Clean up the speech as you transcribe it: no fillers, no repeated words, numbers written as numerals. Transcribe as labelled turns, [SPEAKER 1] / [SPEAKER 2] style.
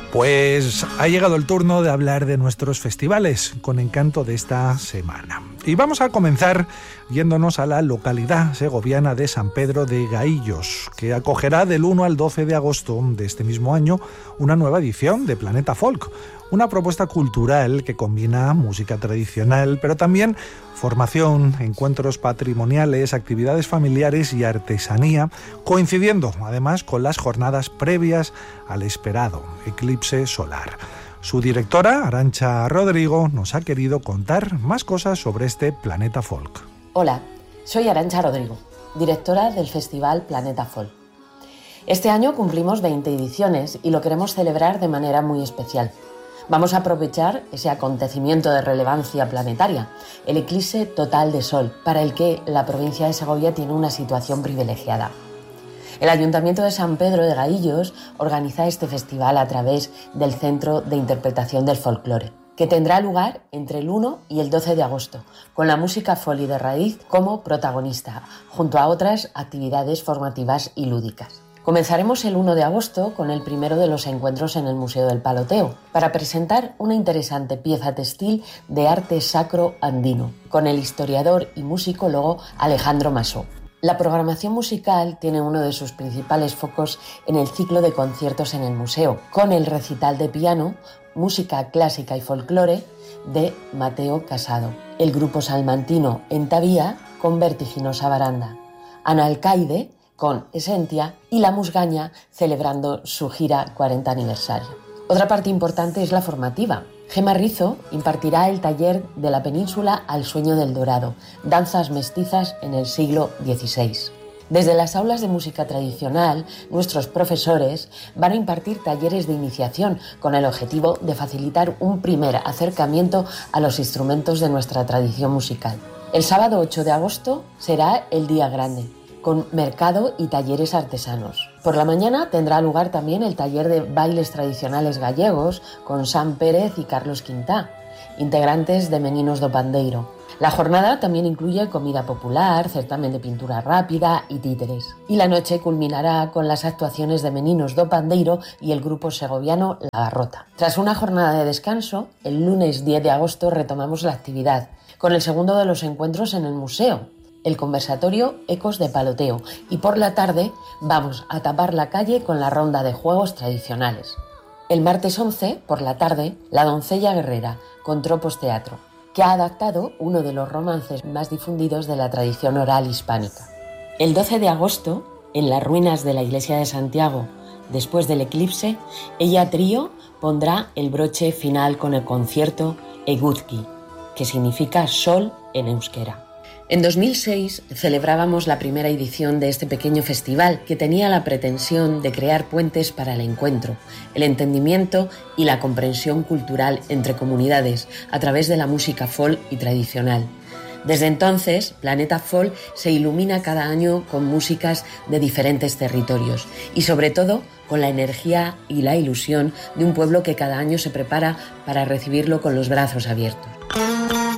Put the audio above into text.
[SPEAKER 1] Pues ha llegado el turno de hablar de nuestros festivales con encanto de esta semana. Y vamos a comenzar yéndonos a la localidad segoviana de San Pedro de Gaillos, que acogerá del 1 al 12 de agosto de este mismo año una nueva edición de Planeta Folk, una propuesta cultural que combina música tradicional, pero también formación, encuentros patrimoniales, actividades familiares y artesanía, coincidiendo además con las jornadas previas al esperado eclipse solar. Su directora, Arantxa Rodrigo, nos ha querido contar más cosas sobre este Planeta Folk.
[SPEAKER 2] Hola, soy Arantxa Rodrigo, directora del Festival Planeta Folk. Este año cumplimos 20 ediciones y lo queremos celebrar de manera muy especial. Vamos a aprovechar ese acontecimiento de relevancia planetaria, el eclipse total de Sol, para el que la provincia de Segovia tiene una situación privilegiada. El Ayuntamiento de San Pedro de Gaillos organiza este festival a través del Centro de Interpretación del Folclore, que tendrá lugar entre el 1 y el 12 de agosto, con la música folk y de raíz como protagonista, junto a otras actividades formativas y lúdicas. Comenzaremos el 1 de agosto con el primero de los encuentros en el Museo del Paloteo, para presentar una interesante pieza textil de arte sacro andino, con el historiador y musicólogo Alejandro Masó. La programación musical tiene uno de sus principales focos en el ciclo de conciertos en el museo, con el recital de piano, música clásica y folclore de Mateo Casado, el grupo salmantino Entavía con Vertiginosa Baranda, Analcaide con Esentia y La Musgaña celebrando su gira 40 aniversario. Otra parte importante es la formativa. Gemma Rizo impartirá el taller de la península al sueño del dorado, danzas mestizas en el siglo XVI. Desde las aulas de música tradicional, nuestros profesores van a impartir talleres de iniciación con el objetivo de facilitar un primer acercamiento a los instrumentos de nuestra tradición musical. El sábado 8 de agosto será el día grande, con mercado y talleres artesanos. Por la mañana tendrá lugar también el taller de bailes tradicionales gallegos con Sam Pérez y Carlos Quintá, integrantes de Meninos do Pandeiro. La jornada también incluye comida popular, certamen de pintura rápida y títeres. Y la noche culminará con las actuaciones de Meninos do Pandeiro y el grupo segoviano La Garrota. Tras una jornada de descanso, el lunes 10 de agosto retomamos la actividad, con el segundo de los encuentros en el museo, el conversatorio Ecos de Paloteo, y por la tarde vamos a tapar la calle con la ronda de juegos tradicionales. El martes 11, por la tarde, La Doncella Guerrera, con Tropos Teatro, que ha adaptado uno de los romances más difundidos de la tradición oral hispánica. El 12 de agosto, en las ruinas de la iglesia de Santiago, después del eclipse, Ella Trío pondrá el broche final con el concierto Eguzki, que significa sol en euskera. En 2006 celebrábamos la primera edición de este pequeño festival que tenía la pretensión de crear puentes para el encuentro, el entendimiento y la comprensión cultural entre comunidades a través de la música folk y tradicional. Desde entonces, Planeta Folk se ilumina cada año con músicas de diferentes territorios y sobre todo con la energía y la ilusión de un pueblo que cada año se prepara para recibirlo con los brazos abiertos.